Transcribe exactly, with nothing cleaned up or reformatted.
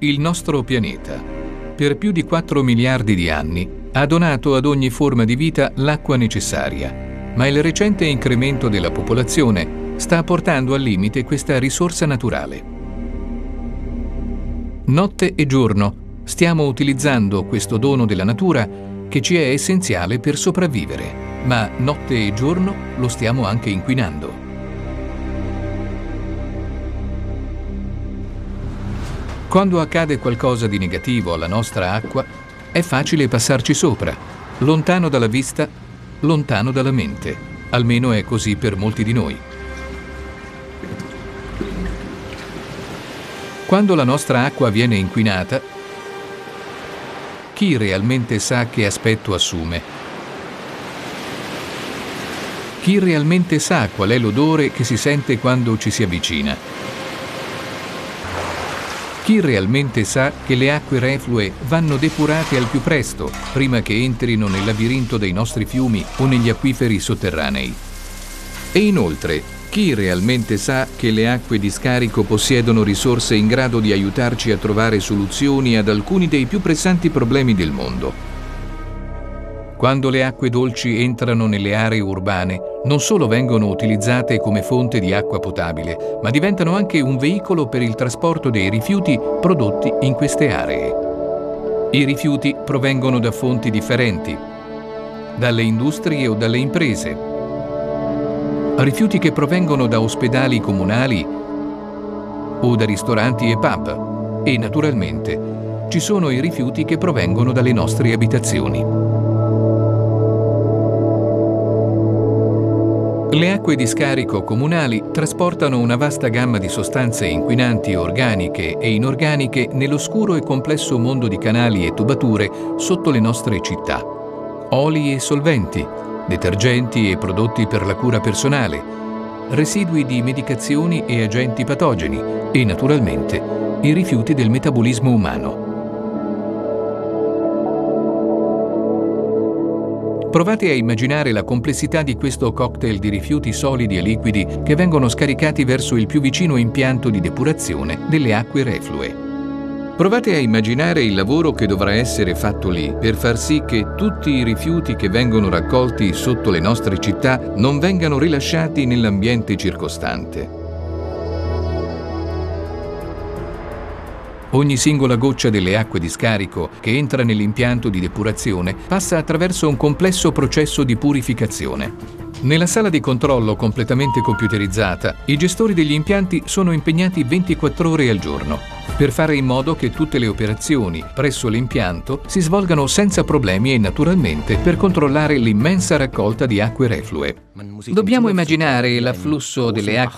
Il nostro pianeta, per più di quattro miliardi di anni, ha donato ad ogni forma di vita l'acqua necessaria, ma il recente incremento della popolazione sta portando al limite questa risorsa naturale. Notte e giorno stiamo utilizzando questo dono della natura che ci è essenziale per sopravvivere, ma notte e giorno lo stiamo anche inquinando. Quando accade qualcosa di negativo alla nostra acqua, è facile passarci sopra, lontano dalla vista, lontano dalla mente. Almeno è così per molti di noi. Quando la nostra acqua viene inquinata, chi realmente sa che aspetto assume? Chi realmente sa qual è l'odore che si sente quando ci si avvicina? Chi realmente sa che le acque reflue vanno depurate al più presto, prima che entrino nel labirinto dei nostri fiumi o negli acquiferi sotterranei? E inoltre, chi realmente sa che le acque di scarico possiedono risorse in grado di aiutarci a trovare soluzioni ad alcuni dei più pressanti problemi del mondo? Quando le acque dolci entrano nelle aree urbane, non solo vengono utilizzate come fonte di acqua potabile, ma diventano anche un veicolo per il trasporto dei rifiuti prodotti in queste aree. I rifiuti provengono da fonti differenti, dalle industrie o dalle imprese, rifiuti che provengono da ospedali comunali o da ristoranti e pub, e naturalmente ci sono i rifiuti che provengono dalle nostre abitazioni. Le acque di scarico comunali trasportano una vasta gamma di sostanze inquinanti organiche e inorganiche nell'oscuro e complesso mondo di canali e tubature sotto le nostre città. Oli e solventi, detergenti e prodotti per la cura personale, residui di medicazioni e agenti patogeni e, naturalmente, i rifiuti del metabolismo umano. Provate a immaginare la complessità di questo cocktail di rifiuti solidi e liquidi che vengono scaricati verso il più vicino impianto di depurazione delle acque reflue. Provate a immaginare il lavoro che dovrà essere fatto lì per far sì che tutti i rifiuti che vengono raccolti sotto le nostre città non vengano rilasciati nell'ambiente circostante. Ogni singola goccia delle acque di scarico che entra nell'impianto di depurazione passa attraverso un complesso processo di purificazione. Nella sala di controllo completamente computerizzata, i gestori degli impianti sono impegnati ventiquattro ore al giorno per fare in modo che tutte le operazioni presso l'impianto si svolgano senza problemi e naturalmente per controllare l'immensa raccolta di acque reflue. Dobbiamo immaginare l'afflusso delle acque